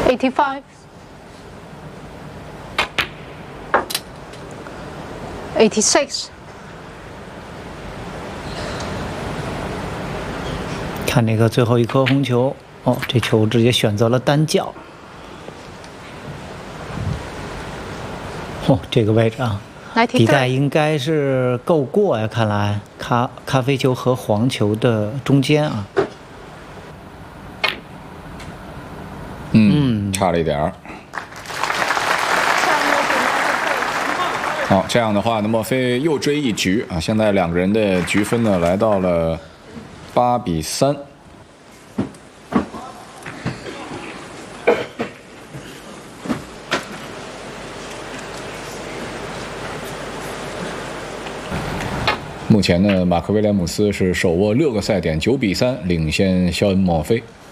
85 86 看那个最后一颗红球，哦，这球直接选择了单叫。哦，这个位置啊，底袋应该是够过呀，看来咖啡球和黄球的中间啊。 差了一点儿。好，这样的话呢，墨菲又追一局啊！现在两个人的局分呢来到了8比3。目前呢，马克威廉姆斯是手握6个赛点，9比3领先肖恩·墨菲。